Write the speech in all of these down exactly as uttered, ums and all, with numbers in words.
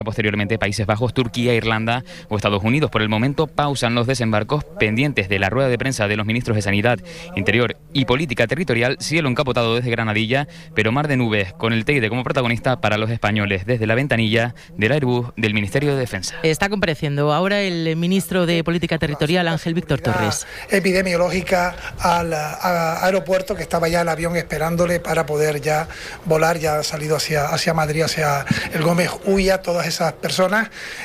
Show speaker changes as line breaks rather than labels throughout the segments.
Posteriormente, Países Bajos, Turquía, Irlanda o Estados Unidos. Por el momento pausan los desembarcos pendientes de la rueda de prensa de los ministros de Sanidad, Interior y Política Territorial. Cielo encapotado desde Granadilla, pero mar de nubes con el Teide como protagonista para los españoles desde la ventanilla del Airbus del Ministerio de Defensa.
Está compareciendo ahora el ministro de Política Territorial, Ángel Víctor Torres.
Epidemiológica al a, aeropuerto, que estaba ya el avión esperándole para poder ya volar. Ya ha salido hacia, hacia Madrid, hacia el Gómez Ulla, todas esas personas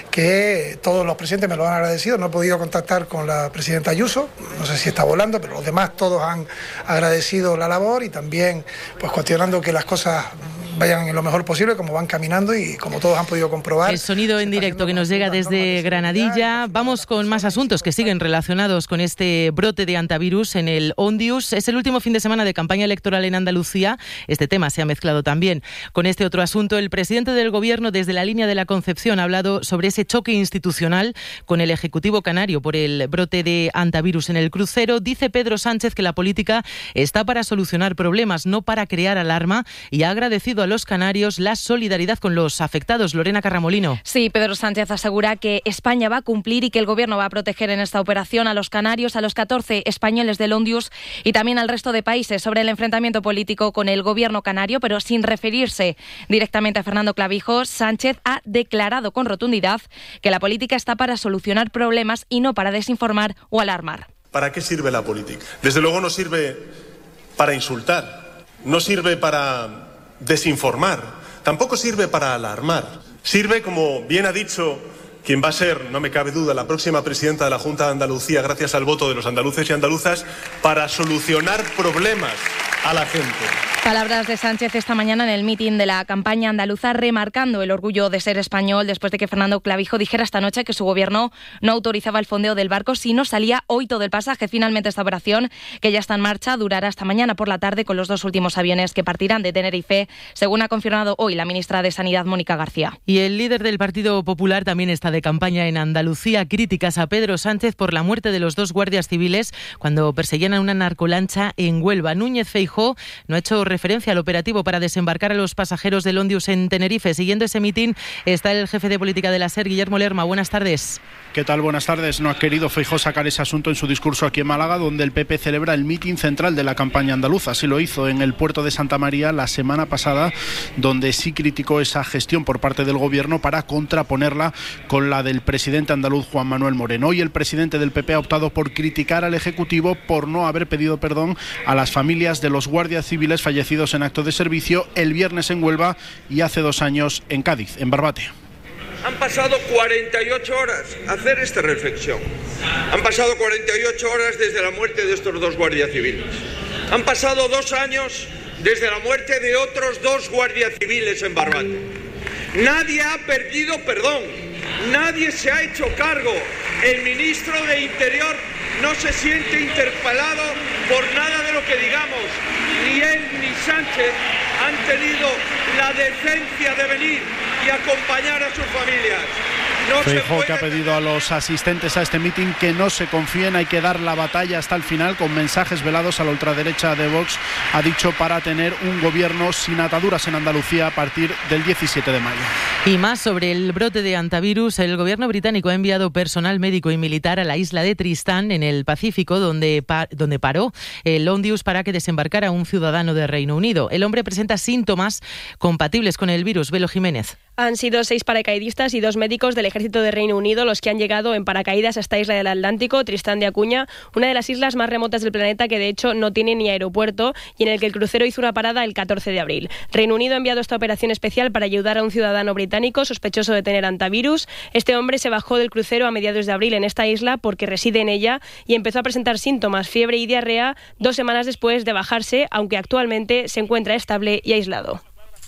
que todos los presidentes me lo han agradecido. No he podido contactar con la presidenta Ayuso, no sé si está volando, pero los demás todos han agradecido la labor y también pues cuestionando que las cosas vayan en lo mejor posible, como van caminando y como todos han podido comprobar.
El sonido en directo que nos llega desde Granadilla. Vamos con más asuntos que siguen relacionados con este brote de antivirus en el Ondius. Es el último fin de semana de campaña electoral en Andalucía. Este tema se ha mezclado también con este otro asunto. El presidente del Gobierno, desde la línea de la Concepción, ha hablado sobre ese choque institucional con el Ejecutivo canario por el brote de antivirus en el crucero. Dice Pedro Sánchez que la política está para solucionar problemas, no para crear alarma, y ha agradecido a los canarios la solidaridad con los afectados. Lorena Carramolino.
Sí, Pedro Sánchez asegura que España va a cumplir y que el Gobierno va a proteger en esta operación a los canarios, a los catorce españoles del Ondius y también al resto de países. Sobre el enfrentamiento político con el Gobierno canario, pero sin referirse directamente a Fernando Clavijo, Sánchez ha declarado con rotundidad que la política está para solucionar problemas y no para desinformar o alarmar.
¿Para qué sirve la política? Desde luego no sirve para insultar, no sirve para desinformar, tampoco sirve para alarmar. Sirve, como bien ha dicho quien va a ser, no me cabe duda, la próxima presidenta de la Junta de Andalucía, gracias al voto de los andaluces y andaluzas, para solucionar problemas a la gente.
Palabras de Sánchez esta mañana en el mitin de la campaña andaluza, remarcando el orgullo de ser español después de que Fernando Clavijo dijera esta noche que su gobierno no autorizaba el fondeo del barco si no salía hoy todo el pasaje. Finalmente esta operación, que ya está en marcha, durará hasta mañana por la tarde con los dos últimos aviones que partirán de Tenerife, según ha confirmado hoy la ministra de Sanidad, Mónica García.
Y el líder del Partido Popular también está de campaña en Andalucía. Críticas a Pedro Sánchez por la muerte de los dos guardias civiles cuando perseguían a una narcolancha en Huelva. Núñez Feijóo no ha hecho referencia al operativo para desembarcar a los pasajeros del Ondius en Tenerife. Siguiendo ese mitin está el jefe de política de la SER, Guillermo Lerma. Buenas tardes.
¿Qué tal? Buenas tardes. No ha querido Feijóo sacar ese asunto en su discurso aquí en Málaga, donde el P P celebra el mitin central de la campaña andaluza. Así lo hizo en el puerto de Santa María la semana pasada, donde sí criticó esa gestión por parte del Gobierno para contraponerla con la del presidente andaluz Juan Manuel Moreno. Hoy el presidente del P P ha optado por criticar al Ejecutivo por no haber pedido perdón a las familias de los guardias civiles fallecidos en acto de servicio el viernes en Huelva y hace dos años en Cádiz, en Barbate.
Han pasado cuarenta y ocho horas, hacer esta reflexión. Han pasado cuarenta y ocho horas desde la muerte de estos dos guardias civiles. Han pasado dos años desde la muerte de otros dos guardias civiles en Barbate. Nadie ha pedido perdón, nadie se ha hecho cargo. El ministro de Interior no se siente interpelado por nada de lo que digamos. Ni él ni Sánchez han tenido la decencia de venir y acompañar a sus familias. No
Feijóo, que ha pedido a los asistentes a este mitin que no se confíen, hay que dar la batalla hasta el final, con mensajes velados a la ultraderecha de Vox, ha dicho, para tener un gobierno sin ataduras en Andalucía a partir del diecisiete de mayo.
Y más sobre el brote de antivirus. El gobierno británico ha enviado personal médico y militar a la isla de Tristán, en el Pacífico, donde, pa- donde paró el Ondius para que desembarcara un ciudadano de Reino Unido. El hombre presenta síntomas compatibles con el virus. Velo Jiménez.
Han sido seis paracaidistas y dos médicos del ejército de Reino Unido los que han llegado en paracaídas a esta isla del Atlántico, Tristán de Acuña, una de las islas más remotas del planeta que de hecho no tiene ni aeropuerto y en el que el crucero hizo una parada el catorce de abril. Reino Unido ha enviado esta operación especial para ayudar a un ciudadano británico sospechoso de tener antivirus. Este hombre se bajó del crucero a mediados de abril en esta isla porque reside en ella y empezó a presentar síntomas, fiebre y diarrea dos semanas después de bajarse, aunque actualmente se encuentra estable y aislado.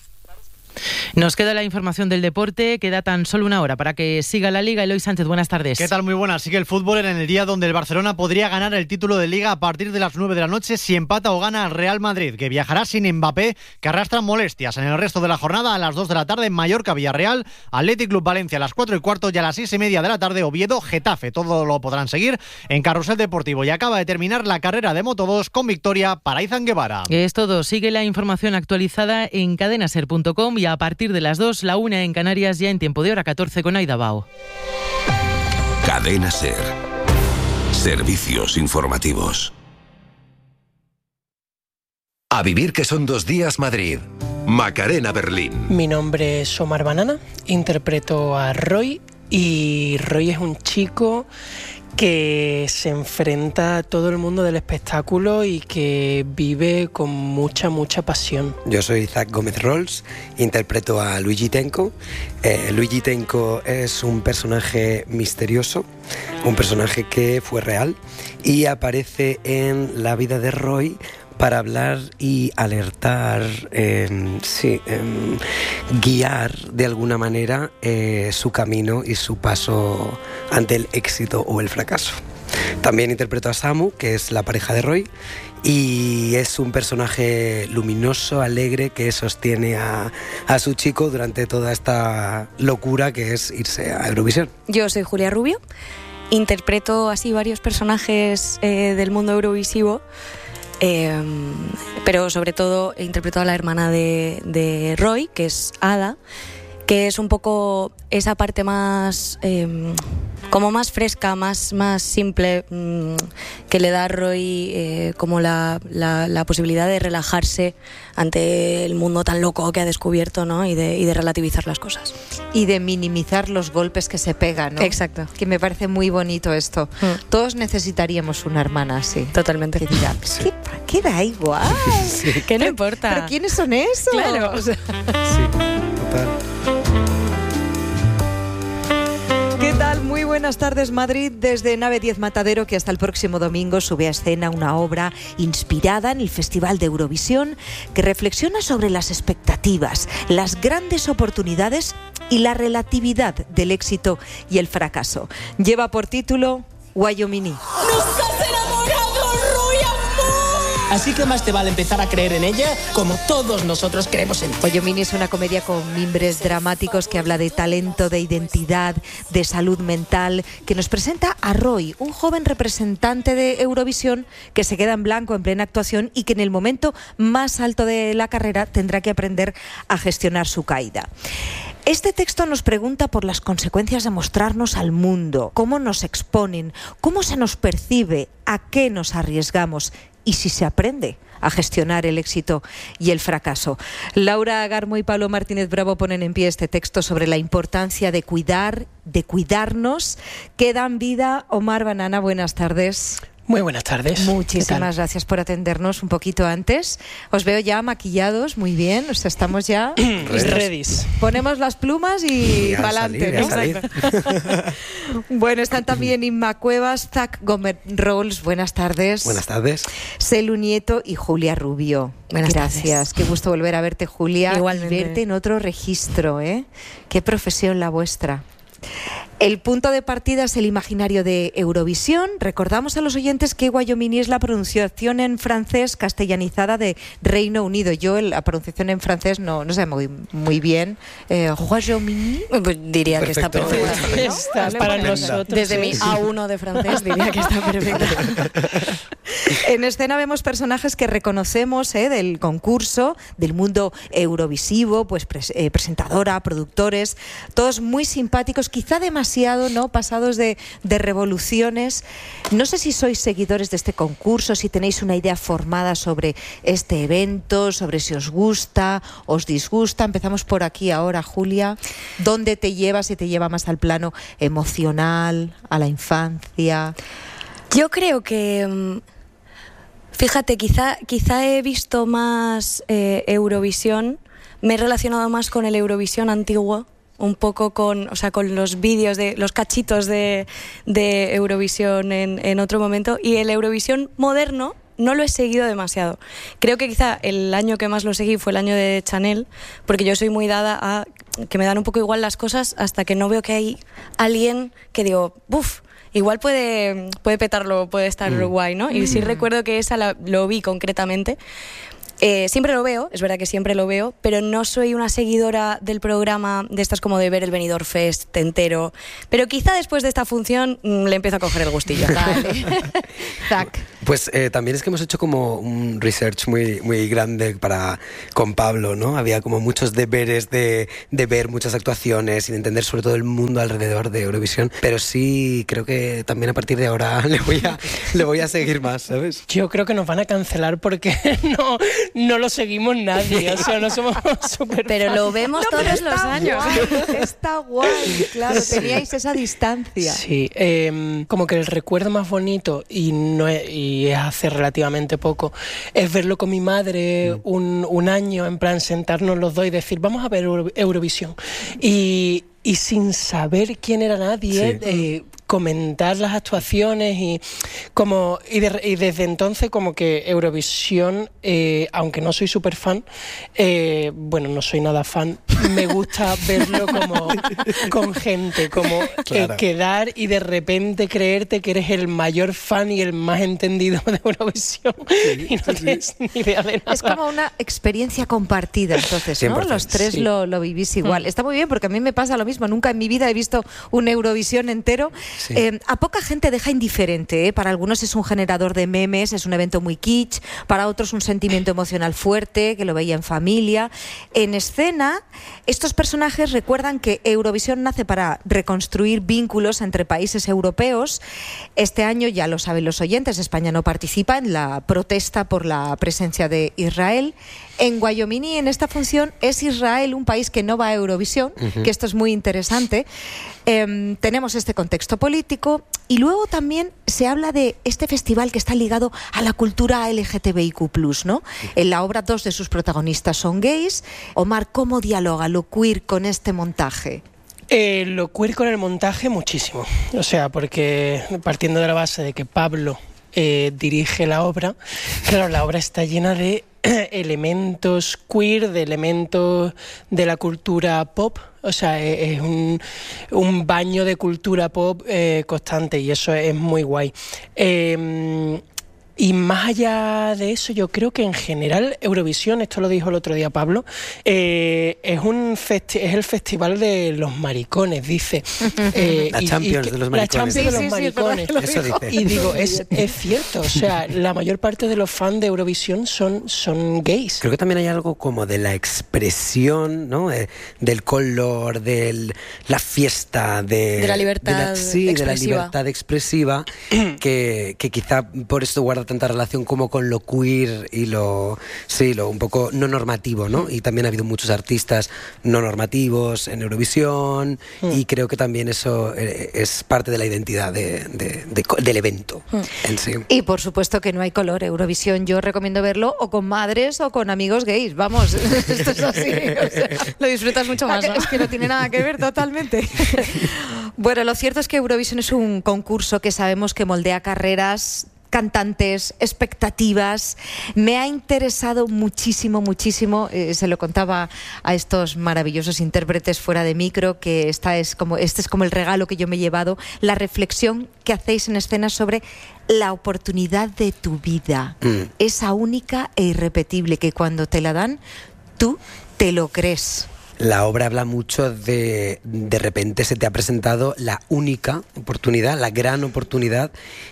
Nos queda la información del deporte, queda tan solo una hora para que siga la Liga. Eloy Sánchez, buenas tardes.
¿Qué tal? Muy buenas. Sigue el fútbol en el día donde el Barcelona podría ganar el título de Liga a partir de las nueve de la noche si empata o gana el Real Madrid, que viajará sin Mbappé, que arrastra molestias. En el resto de la jornada, a las dos de la tarde, Mallorca-Villarreal, Athletic Club Valencia a las cuatro y cuarto y a las seis y media de la tarde, Oviedo-Getafe. Todo lo podrán seguir en Carrusel Deportivo. Y acaba de terminar la carrera de Moto dos con victoria para Izan Guevara.
Es todo. Sigue la información actualizada en cadenaser punto com y a partir de las dos, la una en Canarias, ya en tiempo de hora catorce con Aida Bao.
Cadena SER. Servicios informativos. A vivir que son dos días Madrid. Macarena Berlín.
Mi nombre es Omar Banana, interpreto a Roy y Roy es un chico que se enfrenta a todo el mundo del espectáculo y que vive con mucha, mucha pasión.
Yo soy Zach Gómez Rolls, interpreto a Luigi Tenco. Eh, Luigi Tenco es un personaje misterioso, un personaje que fue real y aparece en la vida de Roy para hablar y alertar, eh, sí, eh, guiar de alguna manera eh, su camino y su paso ante el éxito o el fracaso. También interpreto a Samu, que es la pareja de Roy, y es un personaje luminoso, alegre, que sostiene a, a su chico durante toda esta locura que es irse a Eurovisión.
Yo soy Julia Rubio, interpreto así varios personajes eh, del mundo eurovisivo. Eh, pero sobre todo he interpretado a la hermana de, de Roy, que es Ada, que es un poco esa parte más eh, como más fresca, más, más simple, mmm, que le da a Roy eh, como la, la, la posibilidad de relajarse ante el mundo tan loco que ha descubierto, ¿no? y, de, y de relativizar las cosas.
Y de minimizar los golpes que se pegan, ¿no?
Exacto.
Que me parece muy bonito esto. Mm. Todos necesitaríamos una hermana así.
Totalmente.
Que diga, sí. ¿Qué, ¿qué da igual?
Sí. ¿Qué no importa?
¿Pero quiénes son esos?
Claro.
O sea,
sí, total.
¿Qué tal? Muy buenas tardes, Madrid. Desde Nave diez Matadero, que hasta el próximo domingo sube a escena una obra inspirada en el Festival de Eurovisión que reflexiona sobre las expectativas, las grandes oportunidades y la relatividad del éxito y el fracaso. Lleva por título Wyoming.
Así que más te vale empezar a creer en ella como todos nosotros creemos en ella.
Wyoming es una comedia con mimbres dramáticos que habla de talento, de identidad, de salud mental, que nos presenta a Roy, un joven representante de Eurovisión que se queda en blanco en plena actuación y que en el momento más alto de la carrera tendrá que aprender a gestionar su caída. Este texto nos pregunta por las consecuencias de mostrarnos al mundo, cómo nos exponen, cómo se nos percibe, a qué nos arriesgamos y si se aprende a gestionar el éxito y el fracaso. Laura Garmo y Pablo Martínez Bravo ponen en pie este texto sobre la importancia de cuidar, de cuidarnos, que dan vida. Omar Banana, buenas tardes.
Muy buenas tardes.
Muchísimas gracias por atendernos un poquito antes. Os veo ya maquillados, muy bien. O sea, estamos ya
ready.
Ponemos las plumas y, y pa'lante, ¿no?
Salir.
Bueno, están también Inma Cuevas, Zach Gómez Rolls. Buenas tardes.
Buenas tardes.
Celu Nieto y Julia Rubio.
Buenas
gracias.
Tardes.
Qué gusto volver a verte, Julia.
Igualmente.
Y verte en otro registro, ¿eh? Qué profesión la vuestra. El punto de partida es el imaginario de Eurovisión. Recordamos a los oyentes que Wyoming es la pronunciación en francés castellanizada de Reino Unido. Yo la pronunciación en francés no, no sé muy, muy bien. Eh, Wyoming.
Pues diría perfecto. Que está perfecta.
¿No? Estás para
bueno,
nosotros.
Desde sí. mi A uno de francés diría que está perfecta.
En escena vemos personajes que reconocemos eh, del concurso, del mundo eurovisivo, pues pres eh, presentadora, productores, todos muy simpáticos, quizá demasiado ¿no? pasados de, de revoluciones. No sé si sois seguidores de este concurso, si tenéis una idea formada sobre este evento, sobre si os gusta, os disgusta. Empezamos por aquí ahora, Julia. ¿Dónde te lleva? Si te lleva más al plano emocional, a la infancia.
Yo creo que, fíjate, quizá, quizá he visto más eh, Eurovisión, me he relacionado más con el Eurovisión antiguo, un poco con, o sea, con los vídeos de los cachitos de, de Eurovisión en, en otro momento, y el Eurovisión moderno no lo he seguido demasiado. Creo que quizá el año que más lo seguí fue el año de Chanel, porque yo soy muy dada a que me dan un poco igual las cosas hasta que no veo que hay alguien que digo, buf, igual puede, puede petarlo, puede estar mm. guay, ¿no? Y sí recuerdo que esa la, lo vi concretamente. Eh, siempre lo veo, es verdad que siempre lo veo, pero no soy una seguidora del programa de estas como de ver el Benidorm Fest entero. Pero quizá después de esta función mmm, le empiezo a coger el gustillo.
Vale. Zac.
Pues eh, también es que hemos hecho como un research muy, muy grande para, con Pablo, ¿no? Había como muchos deberes de, de ver muchas actuaciones y de entender sobre todo el mundo alrededor de Eurovisión. Pero sí, creo que también a partir de ahora le voy a, le voy a seguir más, ¿sabes?
Yo creo que nos van a cancelar porque no, no lo seguimos nadie, o sea, no somos súper
Pero lo vemos
No,
todos
pero
los
está
años.
guay, está guay, claro,
Sí.
teníais esa distancia.
Sí, eh, como que el recuerdo más bonito, y no es, y es hace relativamente poco, es verlo con mi madre mm. un, un año, en plan sentarnos los dos y decir, vamos a ver Euro- Eurovisión. Y, y sin saber quién era nadie, sí. eh, comentar las actuaciones y como y, de, y desde entonces como que Eurovisión, eh, aunque no soy súper fan, eh, bueno, no soy nada fan, me gusta verlo como con gente, como claro. eh, quedar y de repente creerte que eres el mayor fan y el más entendido de Eurovisión sí, y no sí, tienes sí. ni idea de nada.
Es como una experiencia compartida, entonces, ¿no? Los tres sí. lo, lo vivís igual. Mm. Está muy bien porque a mí me pasa lo mismo, nunca en mi vida he visto un Eurovisión entero. Sí. Eh, a poca gente deja indiferente, ¿eh? Para algunos es un generador de memes, es un evento muy kitsch, para otros un sentimiento emocional fuerte, que lo veía en familia. En escena, estos personajes recuerdan que Eurovisión nace para reconstruir vínculos entre países europeos. Este año, ya lo saben los oyentes, España no participa en la protesta por la presencia de Israel. En Wyoming, en esta función, es Israel un país que no va a Eurovisión, uh-huh. que esto es muy interesante. Eh, tenemos este contexto político y luego también se habla de este festival que está ligado a la cultura L G T B I Q plus, ¿no? En la obra dos de sus protagonistas son gays. Omar, ¿cómo dialoga lo queer con este montaje?
Eh, lo queer con el montaje muchísimo. O sea, porque partiendo de la base de que Pablo eh, dirige la obra, claro, la obra está llena de elementos queer, de elementos de la cultura pop, o sea, es un, un baño de cultura pop eh, constante y eso es muy guay. Eh, Y más allá de eso, yo creo que en general Eurovisión, esto lo dijo el otro día Pablo, eh, es un festi- es el festival de los maricones, dice. Eh,
la
y,
Champions
y
de los maricones.
La Champions
sí,
de los
sí,
maricones.
Sí, eso dice.
Y digo, es, es cierto, o sea, la mayor parte de los fans de Eurovisión son, son gays.
Creo que también hay algo como de la expresión, ¿no? Eh, del color, de la fiesta, de,
de la libertad
de la, sí,
expresiva.
de la libertad expresiva, que, que quizá por esto guarda tanta relación como con lo queer y lo sí lo un poco no normativo, ¿no? Y también ha habido muchos artistas no normativos en Eurovisión mm. y creo que también eso es parte de la identidad de, de, de, del evento mm. en sí.
Y por supuesto que no hay color. Eurovisión yo recomiendo verlo o con madres o con amigos gays, vamos, esto es así, o sea, lo disfrutas mucho más, ¿no? Es que no tiene nada que ver totalmente. Bueno, lo cierto es que Eurovisión es un concurso que sabemos que moldea carreras, cantantes, expectativas. Me ha interesado muchísimo, muchísimo, eh, se lo contaba a estos maravillosos intérpretes fuera de micro, que esta es como, este es como el regalo que yo me he llevado, la reflexión que hacéis en escena sobre la oportunidad de tu vida, mm. esa única e irrepetible que cuando te la dan, tú te lo crees.
La obra habla mucho de de repente se te ha presentado la única oportunidad, la gran oportunidad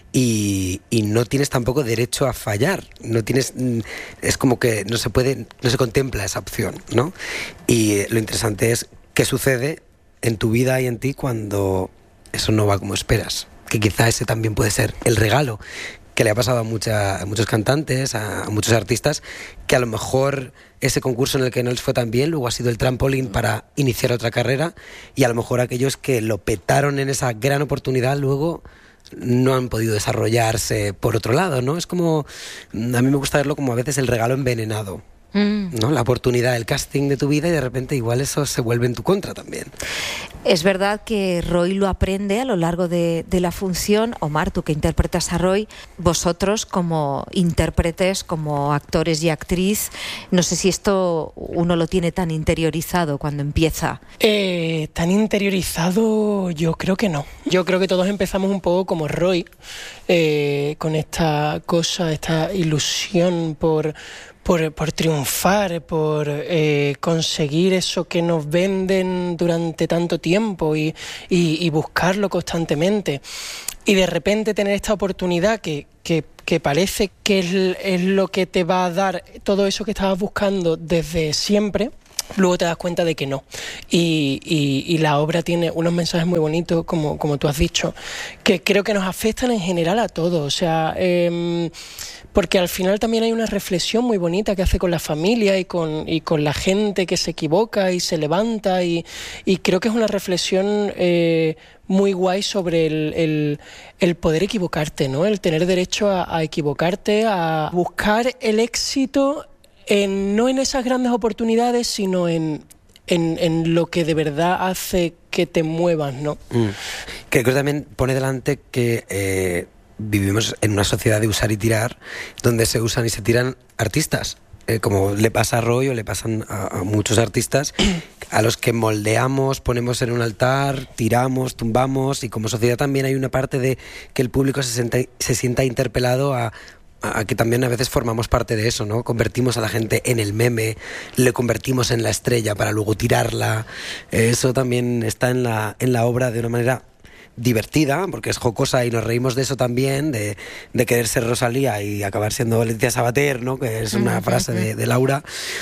y, y no tienes tampoco derecho a fallar. No tienes, es como que no se puede, no se contempla esa opción, ¿no? Y lo interesante es qué sucede en tu vida y en ti cuando eso no va como esperas. Que quizá ese también puede ser el regalo que le ha pasado a, mucha, a muchos cantantes, a, a muchos artistas, que a lo mejor ese concurso en el que no les fue tan bien, luego ha sido el trampolín para iniciar otra carrera, y a lo mejor aquellos que lo petaron en esa gran oportunidad luego no han podido desarrollarse por otro lado, ¿no? Es como, a mí me gusta verlo como a veces el regalo envenenado, ¿no? La oportunidad, el casting de tu vida, y de repente igual eso se vuelve en tu contra también.
Es verdad que Roy lo aprende a lo largo de, de la función. Omar, tú que interpretas a Roy, vosotros como intérpretes, como actores y actriz, no sé si esto uno lo tiene tan interiorizado cuando empieza.
Eh, tan interiorizado yo creo que no. Yo creo que todos empezamos un poco como Roy, eh, con esta cosa, esta ilusión por... por, por triunfar, por eh, conseguir eso que nos venden durante tanto tiempo y, y, y buscarlo constantemente. Y de repente tener esta oportunidad que, que, que parece que es, es lo que te va a dar todo eso que estabas buscando desde siempre, luego te das cuenta de que no. Y, y, y la obra tiene unos mensajes muy bonitos, como, como tú has dicho, que creo que nos afectan en general a todos. O sea, eh, porque al final también hay una reflexión muy bonita que hace con la familia y con, y con la gente que se equivoca y se levanta. Y, y creo que es una reflexión eh, muy guay sobre el, el, el poder equivocarte, ¿no? El tener derecho a, a equivocarte, a buscar el éxito En, no en esas grandes oportunidades, sino en, en, en lo que de verdad hace que te muevas, ¿no?
Mm. Creo que también pone delante que eh, vivimos en una sociedad de usar y tirar, donde se usan y se tiran artistas, eh, como le pasa a Roy o le pasan a, a muchos artistas, a los que moldeamos, ponemos en un altar, tiramos, tumbamos, y como sociedad también hay una parte de que el público se sienta, se sienta interpelado a a que también a veces formamos parte de eso, ¿no? Convertimos a la gente en el meme, le convertimos en la estrella para luego tirarla. Eso también está en la, en la obra de una manera divertida, porque es jocosa y nos reímos de eso también, de, de querer ser Rosalía y acabar siendo Leticia Sabater, ¿no? Que es una frase de, de Laura,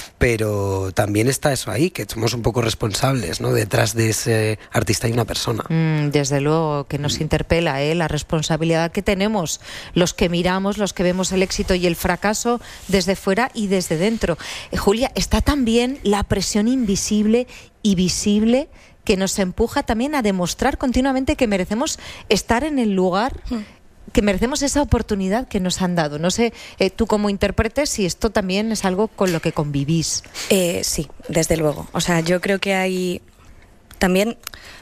pero también está eso ahí, que somos un poco responsables, ¿no? Detrás de ese artista hay una persona.
Mm, desde luego que nos interpela, ¿eh? La responsabilidad que tenemos los que miramos, los que vemos el éxito y el fracaso desde fuera y desde dentro. Eh, Julia, está también la presión invisible y visible que nos empuja también a demostrar continuamente que merecemos estar en el lugar, que merecemos esa oportunidad que nos han dado. No sé, eh, tú como intérprete, si esto también es algo con lo que convivís.
Eh, sí, desde luego. O sea, yo creo que hay también...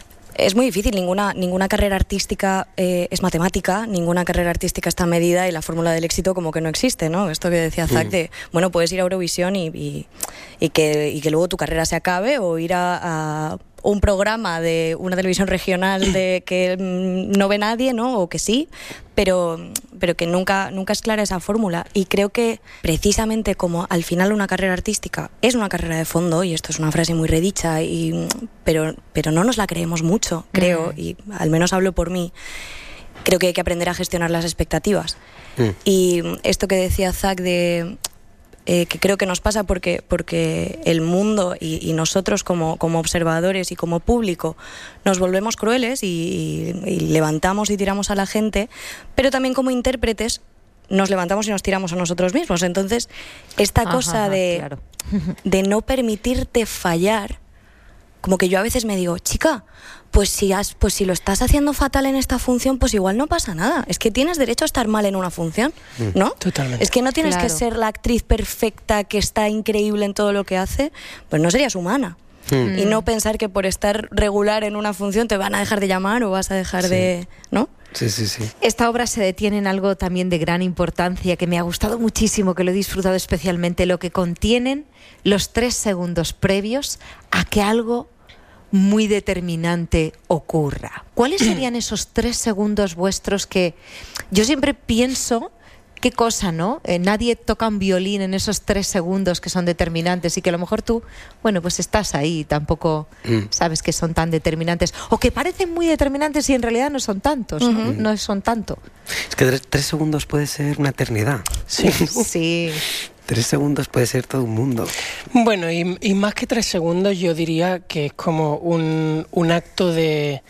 Es muy difícil, ninguna, ninguna carrera artística eh, es matemática, ninguna carrera artística está medida y la fórmula del éxito como que no existe, ¿no? Esto que decía Zac de, bueno, puedes ir a Eurovisión y, y, y, que, y que luego tu carrera se acabe, o ir a, a un programa de una televisión regional de que no ve nadie, ¿no? O que sí, pero, pero que nunca, nunca es clara esa fórmula. Y creo que precisamente como al final una carrera artística es una carrera de fondo, y esto es una frase muy redicha, y, pero, pero no nos la creemos mucho, creo, mm. y al menos hablo por mí, creo que hay que aprender a gestionar las expectativas. Mm. Y esto que decía Zac de... Eh, que creo que nos pasa porque, porque el mundo y, y nosotros como, como observadores y como público nos volvemos crueles y, y, y levantamos y tiramos a la gente, pero también como intérpretes nos levantamos y nos tiramos a nosotros mismos. Entonces, esta
Ajá,
cosa de,
claro.
de no permitirte fallar, como que yo a veces me digo, chica, pues si, has, pues si lo estás haciendo fatal en esta función, pues igual no pasa nada. Es que tienes derecho a estar mal en una función, ¿no?
Totalmente.
Es que no tienes
Claro.
que ser la actriz perfecta que está increíble en todo lo que hace, pues no serías humana.
Mm.
Y no pensar que por estar regular en una función te van a dejar de llamar o vas a dejar
Sí.
de... ¿no?
Sí, sí, sí.
Esta obra se detiene en algo también de gran importancia, que me ha gustado muchísimo, que lo he disfrutado especialmente, lo que contienen los tres segundos previos a que algo muy determinante ocurra. ¿Cuáles serían esos tres segundos vuestros que yo siempre pienso, qué cosa, ¿no? Eh, nadie toca un violín en esos tres segundos que son determinantes, y que a lo mejor tú, bueno, pues estás ahí y tampoco mm. sabes que son tan determinantes, o que parecen muy determinantes y en realidad no son tantos, ¿no?
Uh-huh.
No son tanto.
Es que tres, tres segundos puede ser una eternidad.
Sí.
Sí.
Tres segundos puede ser todo un mundo.
Bueno, y, y más que tres segundos, yo diría que es como un, un acto de,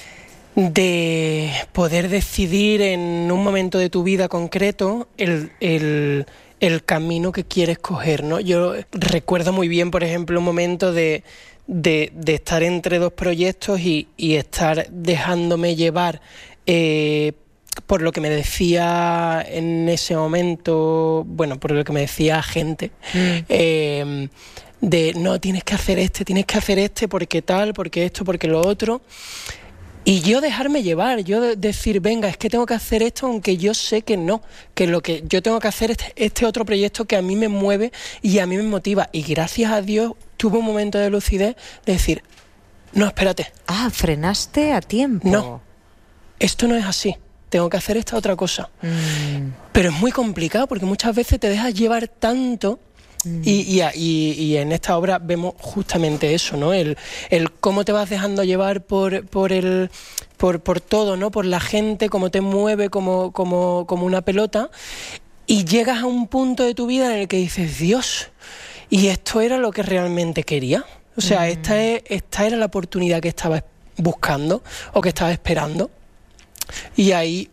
de poder decidir en un momento de tu vida concreto el, el, el camino que quieres coger, ¿no? Yo recuerdo muy bien, por ejemplo, un momento de, de, de estar entre dos proyectos y, y estar dejándome llevar eh, por lo que me decía en ese momento, bueno, por lo que me decía gente, mm. eh, de no, tienes que hacer este, tienes que hacer este, porque tal, porque esto, porque lo otro. Y yo dejarme llevar, yo de decir, venga, es que tengo que hacer esto, aunque yo sé que no, que lo que yo tengo que hacer es este, este otro proyecto que a mí me mueve y a mí me motiva. Y gracias a Dios tuve un momento de lucidez de decir, no, espérate.
Ah, frenaste a tiempo.
No, esto no es así. Tengo que hacer esta otra cosa. Mm. Pero es muy complicado porque muchas veces te dejas llevar tanto Mm. Y, y, y, y en esta obra vemos justamente eso, ¿no? El, el cómo te vas dejando llevar por, por el... Por, por todo, ¿no? Por la gente, cómo te mueve como, como, como una pelota, y llegas a un punto de tu vida en el que dices, Dios, ¿y esto era lo que realmente quería? O sea, mm. esta, es, esta era la oportunidad que estaba buscando o que estaba esperando. Y ahí,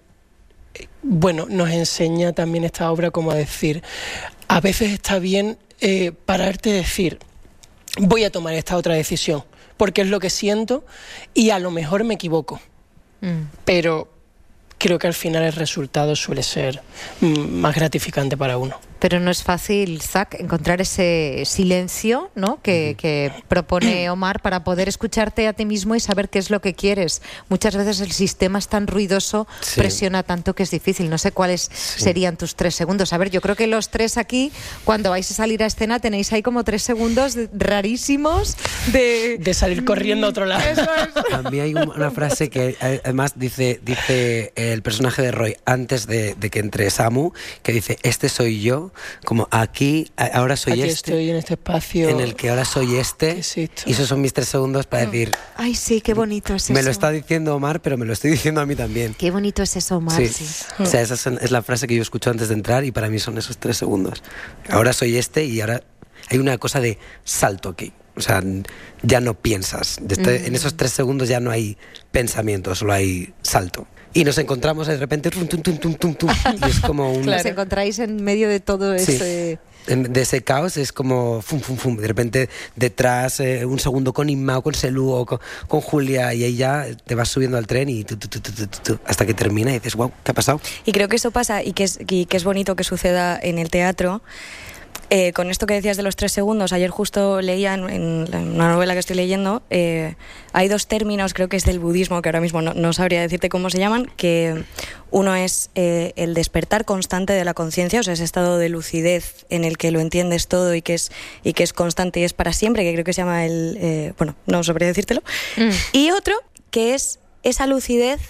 bueno, nos enseña también esta obra como a decir, a veces está bien eh, pararte y decir, voy a tomar esta otra decisión, porque es lo que siento y a lo mejor me equivoco. Mm. Pero creo que al final el resultado suele ser más gratificante para uno.
Pero no es fácil, Zach, encontrar ese silencio, ¿no?, que, que propone Omar para poder escucharte a ti mismo y saber qué es lo que quieres. Muchas veces el sistema es tan ruidoso, sí. presiona tanto que es difícil. No sé cuáles sí. serían tus tres segundos. A ver, yo creo que los tres aquí, cuando vais a salir a escena, tenéis ahí como tres segundos rarísimos de...
De salir corriendo a otro lado.
Eso es. A mí hay una frase que además dice, dice el personaje de Roy antes de, de que entre Samu, que dice, este soy yo, como aquí, ahora soy
aquí
este.
Estoy en este espacio.
En el que ahora soy este. Y esos son mis tres segundos para decir...
Ay, sí, qué bonito es eso.
Me lo está diciendo Omar, pero me lo estoy diciendo a mí también.
Qué bonito es eso, Omar. Sí. sí.
O sea, esa es la frase que yo escucho antes de entrar y para mí son esos tres segundos. Ahora soy este y ahora hay una cosa de salto aquí. O sea, ya no piensas. Desde, mm. En esos tres segundos ya no hay pensamiento, solo hay salto. Y nos encontramos de repente tum, tum, tum, tum, tum, tum, y es como un...
Claro. Os encontráis en medio de todo
sí.
ese...
De ese caos es como fum, fum, fum. De repente detrás eh, un segundo con Inma o con Selú o con, con Julia y ahí ya te vas subiendo al tren y tu, tu, tu, tu, tu, tu, hasta que termina y dices, wow, ¿qué ha pasado?
Y creo que eso pasa y que es, y que es bonito que suceda en el teatro. Eh, con esto que decías de los tres segundos, ayer justo leía en, en una novela que estoy leyendo, eh, hay dos términos, creo que es del budismo, que ahora mismo no, no sabría decirte cómo se llaman, que uno es eh, el despertar constante de la conciencia, o sea, ese estado de lucidez en el que lo entiendes todo y que es, y que es constante y es para siempre, que creo que se llama el... Eh, bueno, no sabría decírtelo. Mm. Y otro, que es esa lucidez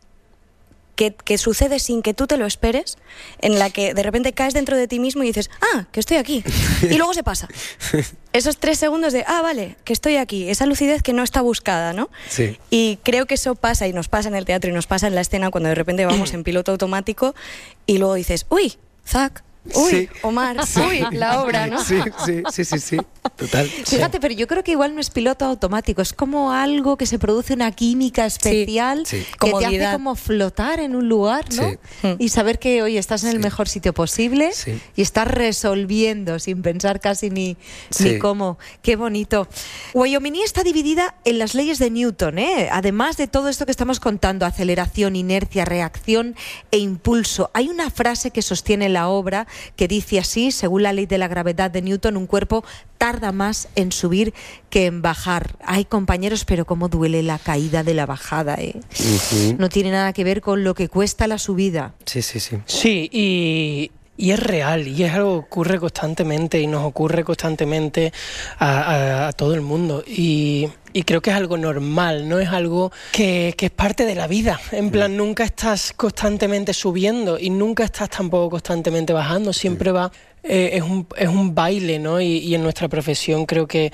Que, que sucede sin que tú te lo esperes, en la que de repente caes dentro de ti mismo y dices, ah, que estoy aquí, y luego se pasa. Esos tres segundos de, ah, vale, que estoy aquí, esa lucidez que no está buscada, ¿no?
Sí.
Y creo que eso pasa, y nos pasa en el teatro y nos pasa en la escena cuando de repente vamos en piloto automático y luego dices, uy, Zach, uy, sí. Omar, sí. uy, la obra, ¿no?
Sí, sí, sí, sí, sí. Total.
Fíjate, sí. pero yo creo que igual no es piloto automático, es como algo que se produce una química especial
sí. Sí.
que
Comodidad.
te hace como flotar en un lugar, ¿no? Sí. Y saber que, oye, estás en sí. el mejor sitio posible sí. y estás resolviendo sin pensar casi ni, sí. ni cómo. Qué bonito. Guayominí está dividida en las leyes de Newton, ¿eh? Además de todo esto que estamos contando, aceleración, inercia, reacción e impulso. Hay una frase que sostiene la obra que dice así, según la ley de la gravedad de Newton, un cuerpo tarda más en subir que en bajar. Ay, compañeros, pero cómo duele la caída de la bajada, ¿eh? Uh-huh. No tiene nada que ver con lo que cuesta la subida.
Sí, sí, sí.
Sí, y... Y es real, y es algo que ocurre constantemente y nos ocurre constantemente a, a, a todo el mundo. Y, y creo que es algo normal, no es algo que, que es parte de la vida. En plan, nunca estás constantemente subiendo y nunca estás tampoco constantemente bajando. Siempre va, eh, es, un, es un baile, ¿no? Y, y en nuestra profesión creo que...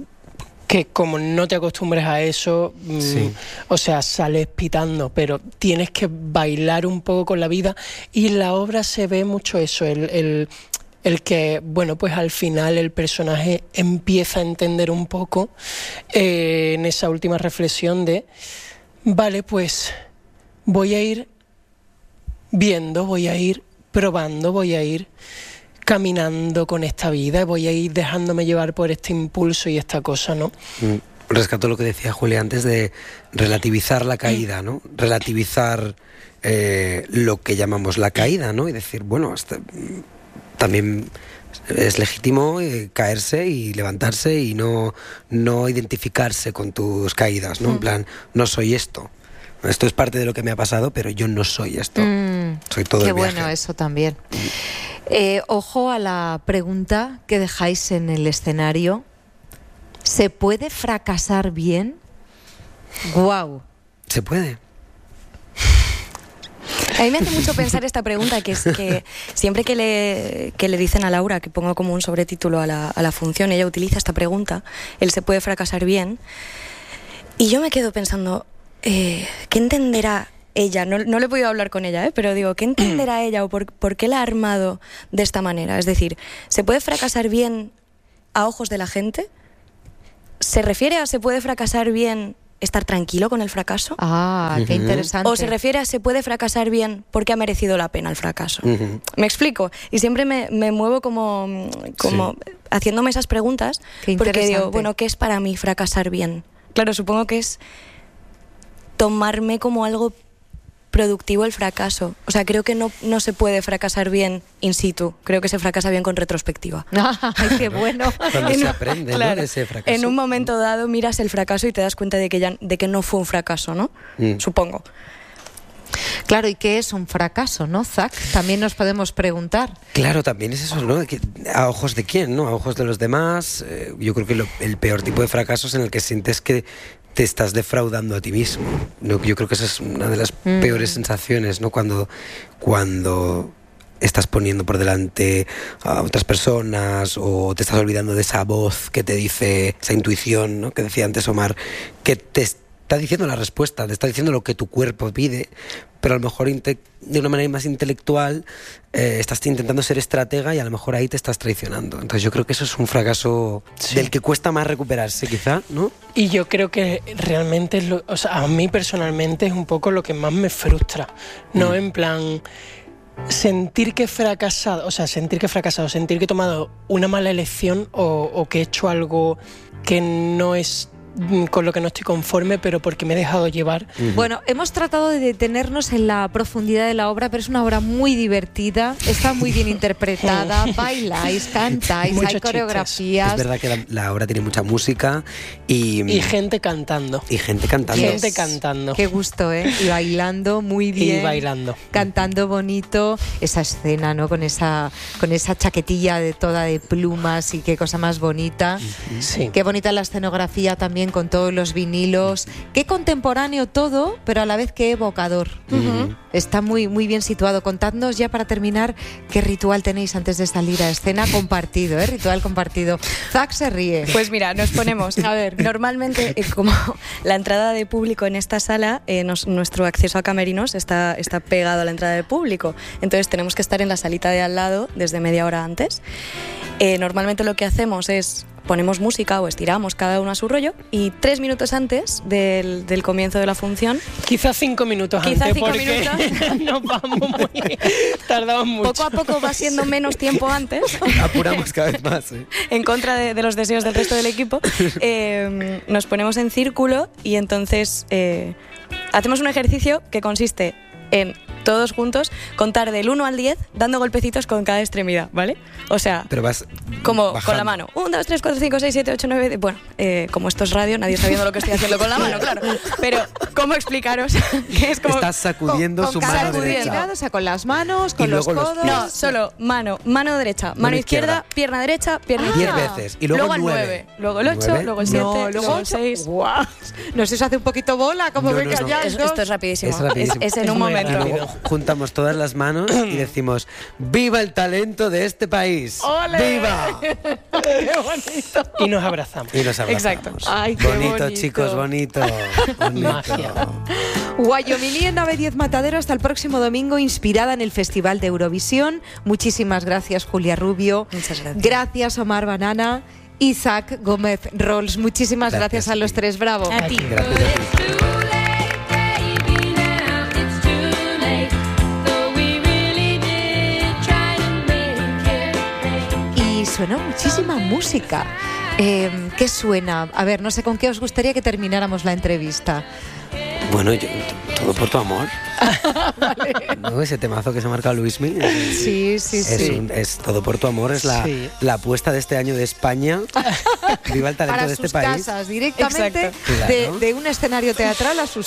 que como no te acostumbres a eso, sí. mmm, o sea, sales pitando, pero tienes que bailar un poco con la vida y en la obra se ve mucho eso, el, el, el que, bueno, pues al final el personaje empieza a entender un poco eh, en esa última reflexión de, vale, pues voy a ir viendo, voy a ir probando, voy a ir caminando con esta vida, voy a ir dejándome llevar por este impulso y esta cosa, ¿no?
Mm. Rescato lo que decía Julia antes de relativizar la caída, ¿no? Relativizar eh, lo que llamamos la caída, ¿no? Y decir, bueno, hasta, también es legítimo eh, caerse y levantarse y no, no identificarse con tus caídas, ¿no? Mm. En plan, no soy esto. Esto es parte de lo que me ha pasado, pero yo no soy esto. Mm. Soy todo
Qué
el viaje.
Bueno eso también. Eh, ojo a la pregunta que dejáis en el escenario. ¿Se puede fracasar bien? ¡Guau!
Se puede.
A mí me hace mucho pensar esta pregunta, que es que siempre que le, que le dicen a Laura, que pongo como un sobretítulo a la, a la función, ella utiliza esta pregunta, ¿él se puede fracasar bien? Y yo me quedo pensando, eh, ¿qué entenderá ella? No, no le he podido hablar con ella, ¿eh? Pero digo, ¿qué entenderá ella o por, por qué la ha armado de esta manera? Es decir, ¿se puede fracasar bien a ojos de la gente? ¿Se refiere a se puede fracasar bien estar tranquilo con el fracaso?
Ah, uh-huh. Qué interesante.
¿O se refiere a se puede fracasar bien porque ha merecido la pena el fracaso? Uh-huh. ¿Me explico? Y siempre me, me muevo como, como sí. haciéndome esas preguntas, porque digo, bueno, ¿qué es para mí fracasar bien? Claro, supongo que es tomarme como algo productivo el fracaso. O sea, creo que no, no se puede fracasar bien in situ. Creo que se fracasa bien con retrospectiva.
¡Ay, qué bueno!
Cuando se aprende, claro, ¿no?, de ese fracaso.
En un momento dado miras el fracaso y te das cuenta de que, ya, de que no fue un fracaso, ¿no? Mm. Supongo.
Claro, ¿y qué es un fracaso, no, Zach? También nos podemos preguntar.
Claro, también es eso, ¿no? ¿A ojos de quién, no? A ojos de los demás. Eh, yo creo que lo, el peor tipo de fracaso es en el que sientes que te estás defraudando a ti mismo. No, yo creo que esa es una de las mm. peores sensaciones, ¿no? Cuando, cuando estás poniendo por delante a otras personas o te estás olvidando de esa voz que te dice, esa intuición, ¿no?, que decía antes Omar, que te está diciendo la respuesta, te está diciendo lo que tu cuerpo pide, pero a lo mejor inte- de una manera más intelectual eh, estás intentando ser estratega y a lo mejor ahí te estás traicionando. Entonces yo creo que eso es un fracaso sí. del que cuesta más recuperarse, quizá, ¿no?
Y yo creo que realmente, lo, o sea, a mí personalmente es un poco lo que más me frustra, no mm. en plan sentir que he fracasado, o sea, sentir que he fracasado, sentir que he tomado una mala elección o, o que he hecho algo que no es con lo que no estoy conforme, pero porque me he dejado llevar.
Uh-huh. Bueno, hemos tratado de detenernos en la profundidad de la obra, pero es una obra muy divertida, está muy bien interpretada, bailáis, cantáis, Muchos hay coreografías.
Es verdad que la, la obra tiene mucha música y...
Y gente cantando.
Y gente cantando.
Gente yes. cantando.
Qué gusto, ¿eh? Y bailando muy bien.
Y bailando.
Cantando bonito. Esa escena, ¿no? Con esa, con esa chaquetilla de toda de plumas y qué cosa más bonita.
Uh-huh. Sí.
Qué bonita la escenografía también, con todos los vinilos, qué contemporáneo todo, pero a la vez qué evocador. Uh-huh. Está muy, muy bien situado. Contadnos ya para terminar qué ritual tenéis antes de salir a escena compartido, ¿eh? Ritual compartido. Zach se ríe.
Pues mira, nos ponemos, a ver, normalmente eh, como la entrada de público en esta sala, eh, nos, nuestro acceso a camerinos está, está pegado a la entrada de público, entonces tenemos que estar en la salita de al lado desde media hora antes. Eh, normalmente lo que hacemos es ponemos música o estiramos cada uno a su rollo y tres minutos antes del, del comienzo de la función,
quizás cinco minutos
quizá
antes
cinco
porque
minutos
nos vamos muy tardamos mucho.
Poco a poco va siendo menos tiempo antes.
Apuramos cada vez más, ¿eh?
En contra de, de los deseos del resto del equipo. Eh, nos ponemos en círculo y entonces eh, hacemos un ejercicio que consiste en todos juntos contar del uno al diez dando golpecitos con cada extremidad, ¿vale? O sea,
pero vas
como
bajando.
Con la mano. uno, dos, tres, cuatro, cinco, seis, siete, ocho, nueve... Bueno, eh, como esto es radio, nadie está viendo lo que estoy haciendo con la mano, claro. Pero, ¿cómo explicaros? Que es como,
estás sacudiendo
con,
su
con
mano
derecha.
derecha.
O sea, con las manos, con
y
los
luego
codos.
Los
no, solo mano, mano derecha, mano, mano izquierda, izquierda, pierna derecha, pierna
ah.
izquierda.
Diez veces. Y luego,
luego el nueve. Luego el ocho, luego el siete, no, luego el seis.
Wow. No sé si se hace un poquito bola, como
no,
venga
no, no.
ya.
Es, esto es rapidísimo.
Es, rapidísimo.
es, es en es un momento.
Luego juntamos todas las manos y decimos ¡viva el talento de este país!
¡Ole!
¡Viva!
¡Qué bonito! Y nos abrazamos.
Y nos abrazamos.
Exacto.
Ay, qué
bonito,
bonito,
chicos, bonito. bonito.
Magia.
Guayomilí en Nave diez Matadero hasta el próximo domingo, inspirada en el Festival de Eurovisión. Muchísimas gracias, Julia Rubio.
Muchas gracias.
Gracias, Omar Banana. Y Zach Gómez Rolls. Muchísimas gracias, gracias a los tres. Bravo.
A ti.
Gracias a ti.
Suena muchísima música. Eh, ¿Qué suena? A ver, no sé con qué os gustaría que termináramos la entrevista.
Bueno, yo, todo por tu amor. Vale. ¿No? Ese temazo que se marca Luismi.
Sí, sí,
es
sí.
Un, es todo por tu amor, es la,
sí.
la apuesta de este año de España. Viva el talento
Para
de este
sus
país.
casas, directamente
claro.
de, de un escenario teatral a sus